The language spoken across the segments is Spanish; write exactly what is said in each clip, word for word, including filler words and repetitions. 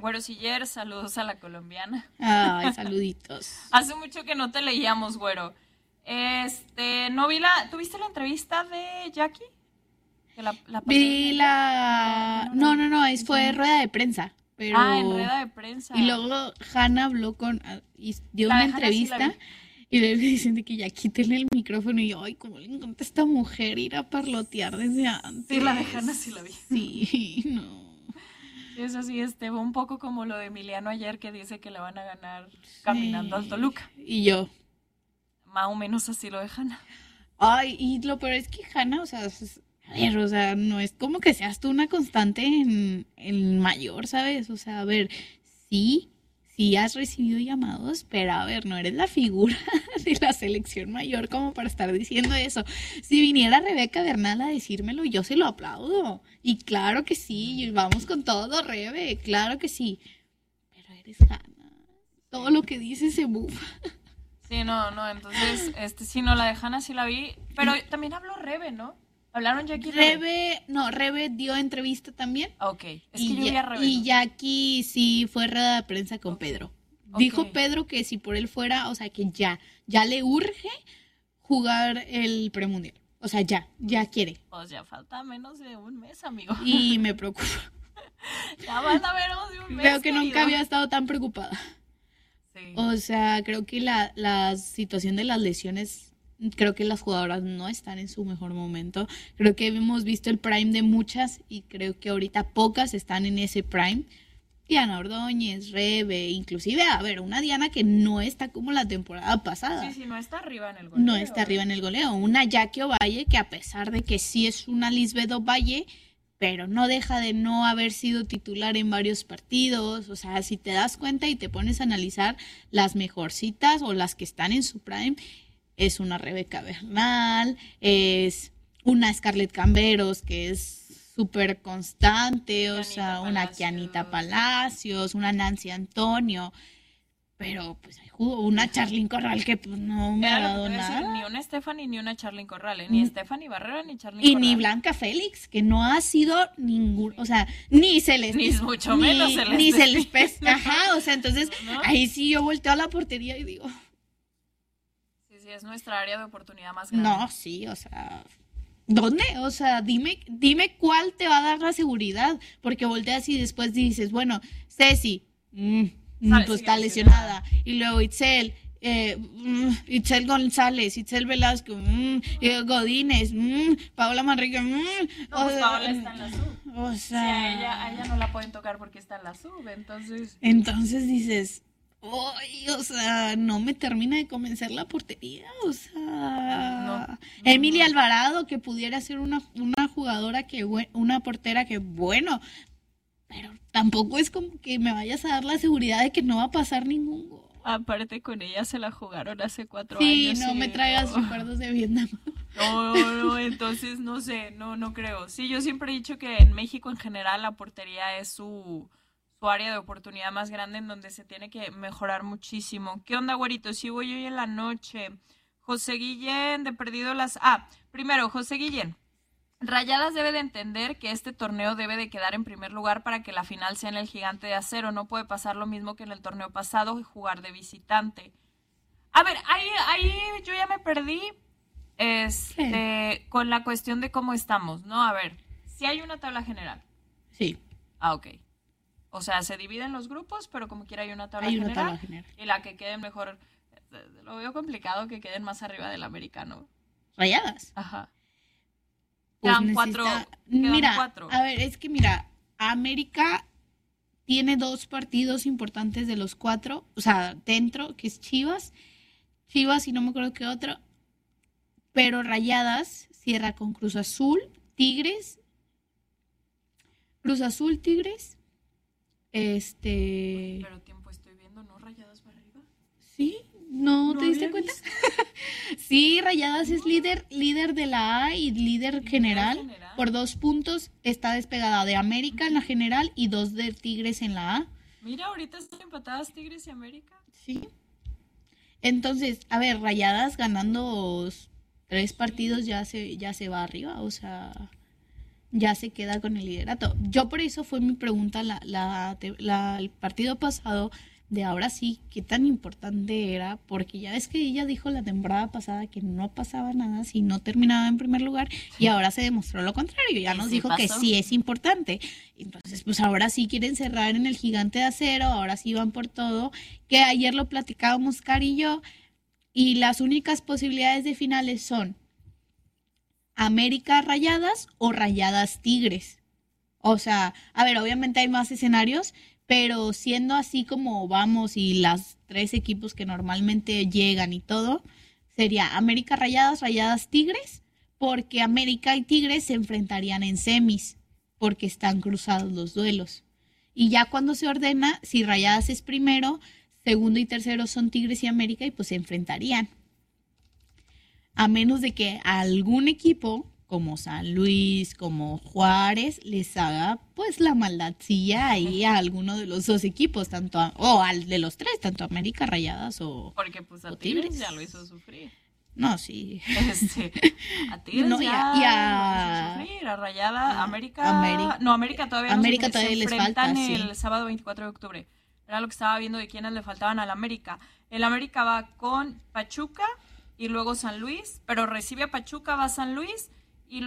Güero Siller, saludos a la colombiana. Ay, saluditos. Hace mucho que no te leíamos, güero. Este, no vi la... ¿Tuviste la entrevista de Jackie? Que la, la Vi la... No, no, no, es, fue rueda de prensa. Pero... Ah, en rueda de prensa. Y luego Hannah habló con... y dio La una de Hannah sí la entrevista... vi. Y le dicen de que ya quítenle el micrófono. Y yo, ay, cómo le encanta a esta mujer ir a parlotear desde antes. Sí, la de Hannah sí la vi. Sí, no. Eso sí, este, un poco como lo de Emiliano ayer que dice que le van a ganar caminando Sí. al Toluca. Y yo, Más o menos así lo de Hannah. ay, y lo peor es que Hannah, o sea, es- a ver, o sea, no es como que seas tú una constante en, en mayor, ¿sabes? O sea, a ver, sí, sí has recibido llamados, pero a ver, no eres la figura de la selección mayor como para estar diciendo eso. Si viniera Rebeca Bernal a decírmelo, yo se lo aplaudo. Y claro que sí, vamos con todo, Rebe, claro que sí. Pero eres Hannah. Todo lo que dices se bufa. Sí, no, no, entonces, este, sí, no, la de Hannah sí la vi, pero también habló Rebe, ¿no? ¿Hablaron Jackie y Rebe? Rebe, no, Rebe dio entrevista también. Ah, ok, es que Y, yo vi a ya- Rebe. y ¿no? Jackie sí fue rueda de prensa con Pedro. Ok. Dijo Pedro que si por él fuera, o sea, que ya, ya le urge jugar el premundial. O sea, ya, ya quiere. Pues ya falta menos de un mes, amigo. Y me preocupa. Ya van a menos de un mes, Creo que nunca querido. había estado tan preocupada. Sí. O sea, creo que la, la situación de las lesiones, creo que las jugadoras no están en su mejor momento. Creo que hemos visto el prime de muchas y creo que ahorita pocas están en ese prime. Diana Ordóñez, Rebe, inclusive, a ver, una Diana que no está como la temporada pasada. Sí, sí, no está arriba en el goleo. No está arriba en el goleo. Una Jackie Ovalle que a pesar de que sí es una Lisbeth Ovalle, pero no deja de no haber sido titular en varios partidos. O sea, si te das cuenta y te pones a analizar las mejorcitas o las que están en su prime, es una Rebeca Bernal, es una Scarlett Camberos que es súper constante, o Kianita sea, una Palacios. Kianita Palacios, una Nancy Antonio, pero pues hay jugo, una Charlyn Corral que pues no me ha Era lo que dado te iba a decir, nada. ni una Stephanie ni una Charlyn Corral, ¿eh? Ni Mm. Stephanie Barrera ni Charlyn Y Corral. ni Blanca Félix, que no ha sido ningún, o sea, ni se les... Ni mucho menos se les Ni se les despe- pes- Ajá, o sea, entonces ¿No? ahí sí yo volteo a la portería y digo, Sí, sí, es nuestra área de oportunidad más grande. no, sí, o sea, ¿dónde? O sea, dime, dime cuál te va a dar la seguridad, porque volteas y después dices, bueno, Ceci, mm, mm, Sale, pues sigue está lesionada. lesionada, y luego Itzel, eh, mm, Itzel González, Itzel Velasco, mm, eh, Godínez, mm, Paola Manrique, mm, No, pues o- Paola está en la sub. o Sí, sea, a ella, a ella no la pueden tocar porque está en la sub, entonces... entonces dices, "Ay, o sea, no me termina de convencer la portería, o sea, No, no, Emily no. Alvarado que pudiera ser una, una jugadora que, bue- una portera que, bueno, pero tampoco es como que me vayas a dar la seguridad de que no va a pasar ningún gol. Aparte con ella se la jugaron hace cuatro Sí, años. no y me traigas no. recuerdos de Vietnam. No, no, entonces no sé, no, no creo. Sí, yo siempre he dicho que en México en general la portería es su, su área de oportunidad más grande en donde se tiene que mejorar muchísimo. ¿Qué onda, güerito? Sí voy hoy en la noche. José Guillén, de perdido las... Ah, primero, José Guillén. Rayadas debe de entender que este torneo debe de quedar en primer lugar para que la final sea en el Gigante de Acero. No puede pasar lo mismo que en el torneo pasado y jugar de visitante. A ver, ahí, ahí yo ya me perdí este, con la cuestión de cómo estamos, ¿no? A ver, si hay una tabla general. Sí, Ah, ok. O sea, se dividen los grupos, pero como quiera hay una tabla hay una general. tabla general. Y la que quede mejor, eh, lo veo complicado que queden más arriba del americano. Rayadas. Ajá. Pues Quedan cuatro. necesita- Quedan Mira, cuatro. a ver, es que mira, América tiene dos partidos importantes de los cuatro, o sea, dentro, que es Chivas, Chivas y no me acuerdo qué otro, pero Rayadas cierra con Cruz Azul, Tigres, Cruz Azul, Tigres, este, Pero tiempo estoy viendo, ¿no? Rayadas para arriba. ¿sí? ¿No, No te diste había cuenta? Sí, Rayadas es líder, líder de la A y líder general. general. Por dos puntos está despegada de América en la general y dos de Tigres en la A. Mira, ahorita están empatadas Tigres y América. Sí. Entonces, a ver, Rayadas ganando tres partidos ya se, ya se va arriba, o sea, ya se queda con el liderato. Yo por eso fue mi pregunta la, la, la, el partido pasado, de ahora sí, qué tan importante era, porque ya ves que ella dijo la temporada pasada que no pasaba nada si no terminaba en primer lugar, y ahora se demostró lo contrario, ya nos sí dijo pasó. que sí es importante. Entonces, pues ahora sí quieren cerrar en el gigante de acero, ahora sí van por todo, que ayer lo platicábamos Cari y yo, y las únicas posibilidades de finales son América Rayadas o Rayadas Tigres. O sea, a ver, obviamente hay más escenarios, pero siendo así como vamos y las tres equipos que normalmente llegan y todo, sería América Rayadas, Rayadas Tigres, porque América y Tigres se enfrentarían en semis, porque están cruzados los duelos. Y ya cuando se ordena, si Rayadas es primero, segundo y tercero son Tigres y América y pues se enfrentarían. A menos de que algún equipo como San Luis, como Juárez, les haga pues la maldadcilla ahí a alguno de los dos equipos, tanto a, o al de los tres, tanto América Rayadas o Porque pues a o Tigres, Tigres. ya lo hizo sufrir. No, sí. Este, a Tigres No, y ya a- y a- lo hizo sufrir, a Rayada, a- América, América- no, América todavía América no se, todavía se les enfrentan falta, sí. el sábado veinticuatro de octubre. Era lo que estaba viendo de quiénes le faltaban al América. El América va con Pachuca y luego San Luis, pero recibe a Pachuca, va a San Luis y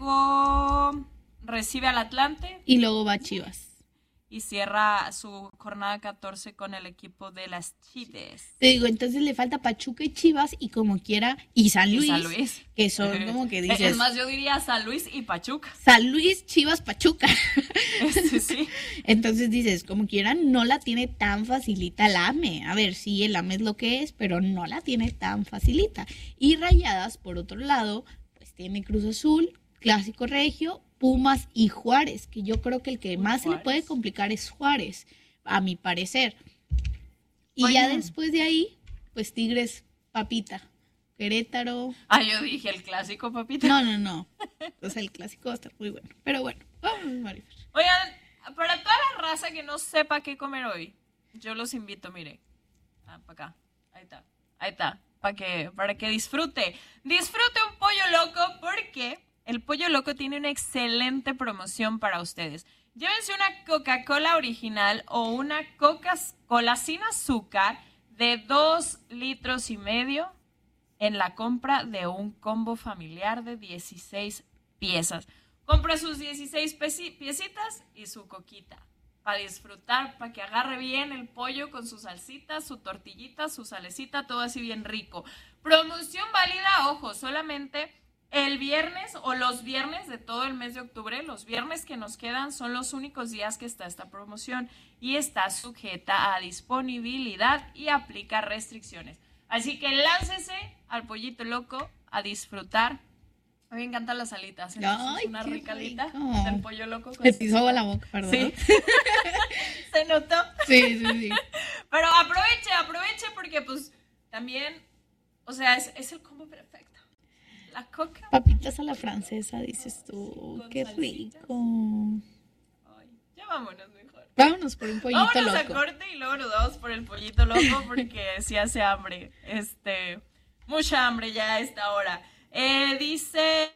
luego recibe al Atlante Y luego va Chivas. y cierra su jornada catorce con el equipo de las Chives. Te digo, entonces le falta Pachuca y Chivas y como quiera, y San Y Luis, San Luis. que son como que Es dices, más, yo diría San Luis y Pachuca. San Luis, Chivas, Pachuca. Este, sí. Entonces dices, como quieran, no la tiene tan facilita el A M E. A ver, sí, el A M E es lo que es, pero no la tiene tan facilita. Y Rayadas, por otro lado, pues tiene Cruz Azul, Clásico Regio, Pumas y Juárez, que yo creo que el que Uy, más se le Juárez. puede complicar es Juárez, a mi parecer. Y Oye. ya después de ahí, pues Tigres, Papita, Querétaro. Ah, yo dije el clásico, papita. No, no, no. O sea, el clásico va a estar muy bueno. Pero bueno, vamos, Marifer. Oigan, para toda la raza que no sepa qué comer hoy, yo los invito, mire. Ah, para acá. Ahí está. Ahí está. Para que, para que disfrute. Disfrute un pollo loco porque el pollo loco tiene una excelente promoción para ustedes. Llévense una Coca-Cola original o una Coca-Cola sin azúcar de dos litros y medio en la compra de un combo familiar de dieciséis piezas. Compra sus dieciséis peci- piecitas y su coquita para disfrutar, para que agarre bien el pollo con su salsita, su tortillita, su salecita, todo así bien rico. Promoción válida, ojo, solamente el viernes o los viernes de todo el mes de octubre. Los viernes que nos quedan son los únicos días que está esta promoción y está sujeta a disponibilidad y aplica restricciones. Así que láncese al pollito loco a disfrutar. A mí me encantan las alitas, entonces Ay, una qué rica alita rico. del pollo loco. con Me su- hizo agua la boca, ¿verdad? Sí. Se notó. Sí, sí, sí. Pero aproveche, aproveche porque pues también, o sea, es, es el combo perfecto. La coca. Papitas a la francesa, dices tú. Con Qué salsita. rico. Ay, ya vámonos mejor. Vámonos por un pollito Vámonos a loco. corte y luego nos vamos por el pollito loco porque sí hace hambre. Este, mucha hambre ya a esta hora. Eh, dice...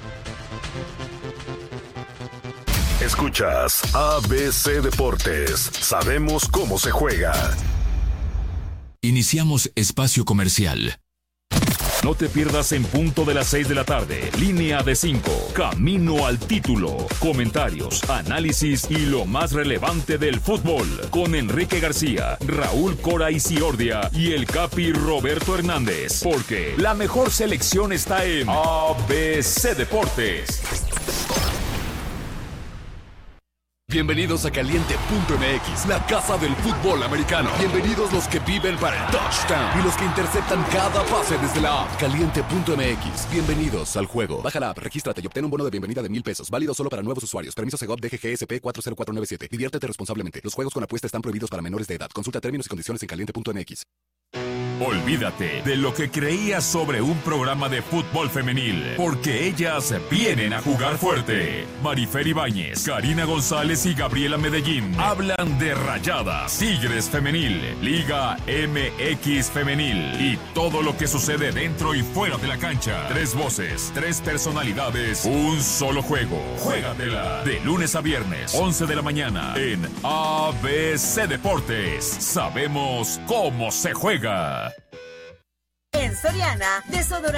Escuchas A B C Deportes. Sabemos cómo se juega. Iniciamos espacio comercial. No te pierdas en punto de las seis de la tarde. Línea de cinco. Camino al título. Comentarios, análisis y lo más relevante del fútbol. Con Enrique García, Raúl Cora Isiordia y el Capi Roberto Hernández. Porque la mejor selección está en A B C Deportes. Bienvenidos a Caliente punto M X, la casa del fútbol americano. Bienvenidos los que viven para el touchdown y los que interceptan cada pase desde la app. Caliente punto M X, bienvenidos al juego. Baja la app, regístrate y obtén un bono de bienvenida de mil pesos. Válido solo para nuevos usuarios. Permiso Segov D G G S P cuatro cero cuatro nueve siete. Diviértete responsablemente. Los juegos con apuesta están prohibidos para menores de edad. Consulta términos y condiciones en caliente punto M X. Olvídate de lo que creías sobre un programa de fútbol femenil, porque ellas vienen a jugar fuerte. Marifer Ibáñez, Karina González y Gabriela Medellín hablan de Rayadas, Tigres Femenil, Liga M X Femenil y todo lo que sucede dentro y fuera de la cancha. Tres voces, tres personalidades, un solo juego. Juégatela. De lunes a viernes, once de la mañana, en A B C Deportes. Sabemos cómo se juega. En Soriana, desodorante